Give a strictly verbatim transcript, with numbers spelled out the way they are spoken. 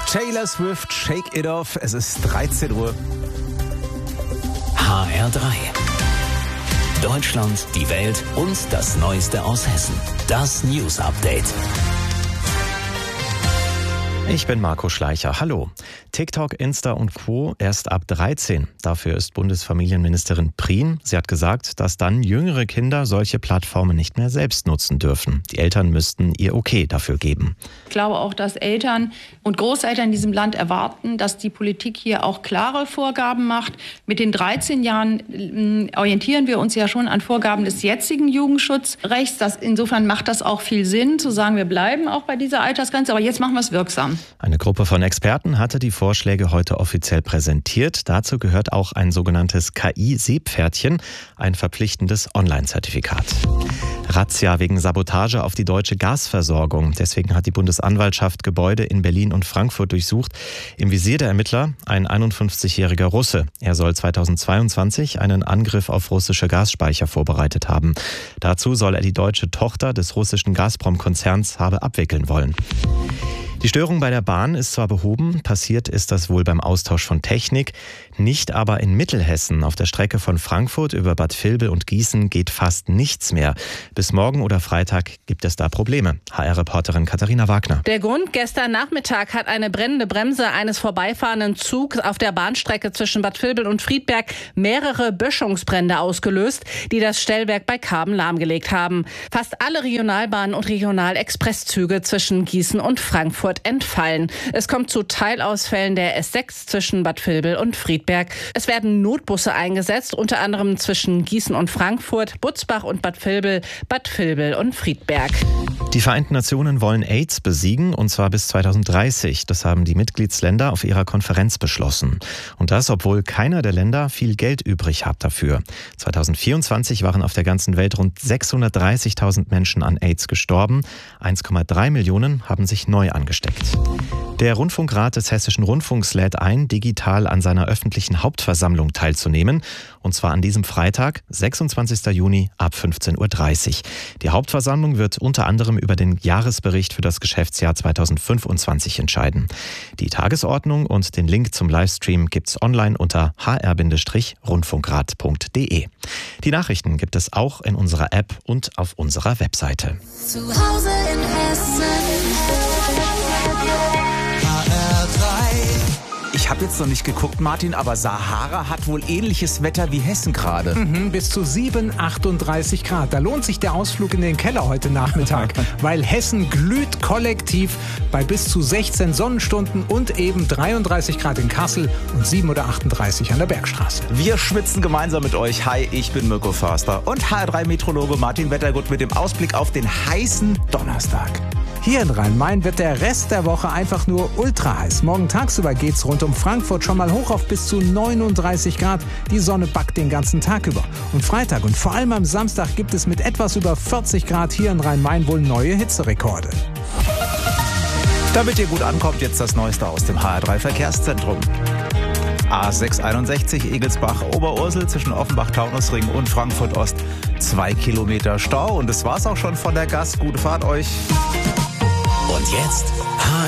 Taylor Swift, Shake It Off. Es ist dreizehn Uhr. H R drei. Deutschland, die Welt und das Neueste aus Hessen. Das News Update. Ich bin Marco Schleicher. Hallo. TikTok, Insta und Co. erst ab dreizehn. Dafür ist Bundesfamilienministerin Prien. Sie hat gesagt, dass dann jüngere Kinder solche Plattformen nicht mehr selbst nutzen dürfen. Die Eltern müssten ihr Okay dafür geben. Ich glaube auch, dass Eltern und Großeltern in diesem Land erwarten, dass die Politik hier auch klare Vorgaben macht. Mit den dreizehn Jahren orientieren wir uns ja schon an Vorgaben des jetzigen Jugendschutzrechts. Das, insofern macht das auch viel Sinn, zu sagen, wir bleiben auch bei dieser Altersgrenze. Aber jetzt machen wir es wirksam. Eine Gruppe von Experten hatte die Vorschläge heute offiziell präsentiert. Dazu gehört auch ein sogenanntes K I-Seepferdchen, ein verpflichtendes Online-Zertifikat. Razzia wegen Sabotage auf die deutsche Gasversorgung. Deswegen hat die Bundesanwaltschaft Gebäude in Berlin und Frankfurt durchsucht. Im Visier der Ermittler ein einundfünfzigjähriger Russe. Er soll zweitausendzweiundzwanzig einen Angriff auf russische Gasspeicher vorbereitet haben. Dazu soll er die deutsche Tochter des russischen Gazprom-Konzerns habe abwickeln wollen. Die Störung bei der Bahn ist zwar behoben, passiert ist das wohl beim Austausch von Technik, nicht aber in Mittelhessen. Auf der Strecke von Frankfurt über Bad Vilbel und Gießen geht fast nichts mehr. Bis morgen oder Freitag gibt es da Probleme. H R-Reporterin Katharina Wagner. Der Grund: Gestern Nachmittag hat eine brennende Bremse eines vorbeifahrenden Zugs auf der Bahnstrecke zwischen Bad Vilbel und Friedberg mehrere Böschungsbrände ausgelöst, die das Stellwerk bei Karben lahmgelegt haben. Fast alle Regionalbahnen und Regional-Expresszüge zwischen Gießen und Frankfurt entfallen. Es kommt zu Teilausfällen der S sechs zwischen Bad Vilbel und Friedberg. Es werden Notbusse eingesetzt, unter anderem zwischen Gießen und Frankfurt, Butzbach und Bad Vilbel, Bad Vilbel und Friedberg. Die Vereinten Nationen wollen AIDS besiegen, und zwar bis zweitausenddreißig. Das haben die Mitgliedsländer auf ihrer Konferenz beschlossen. Und das, obwohl keiner der Länder viel Geld übrig hat dafür. zweitausendvierundzwanzig waren auf der ganzen Welt rund sechshundertdreißigtausend Menschen an AIDS gestorben. eins Komma drei Millionen haben sich neu angesteckt. Der Rundfunkrat des Hessischen Rundfunks lädt ein, digital an seiner öffentlichen Hauptversammlung teilzunehmen. Und zwar an diesem Freitag, sechsundzwanzigsten Juni ab fünfzehn Uhr dreißig. Die Hauptversammlung wird unter anderem über den Jahresbericht für das Geschäftsjahr zweitausendfünfundzwanzig entscheiden. Die Tagesordnung und den Link zum Livestream gibt's online unter h r rundfunkrat punkt d e. Die Nachrichten gibt es auch in unserer App und auf unserer Webseite. Zu Hause in Hessen. Ich habe jetzt noch nicht geguckt, Martin, aber Sahara hat wohl ähnliches Wetter wie Hessen gerade. Mhm, bis zu sieben, achtunddreißig Grad. Da lohnt sich der Ausflug in den Keller heute Nachmittag, weil Hessen glüht kollektiv bei bis zu sechzehn Sonnenstunden und eben dreiunddreißig Grad in Kassel und sieben oder achtunddreißig an der Bergstraße. Wir schwitzen gemeinsam mit euch. Hi, ich bin Mirko Förster und H R drei Meteorologe Martin Wettergut mit dem Ausblick auf den heißen Donnerstag. Hier in Rhein-Main wird der Rest der Woche einfach nur ultra heiß. Morgen tagsüber geht's rund um Frankfurt schon mal hoch auf bis zu neununddreißig Grad. Die Sonne backt den ganzen Tag über. Und Freitag und vor allem am Samstag gibt es mit etwas über vierzig Grad hier in Rhein-Main wohl neue Hitzerekorde. Damit ihr gut ankommt, jetzt das Neueste aus dem H R drei Verkehrszentrum. A sechs einundsechzig Egelsbach Oberursel zwischen Offenbach-Taunusring und Frankfurt Ost. Zwei Kilometer Stau, und das war's auch schon von der G A S. Gute Fahrt euch. Und jetzt H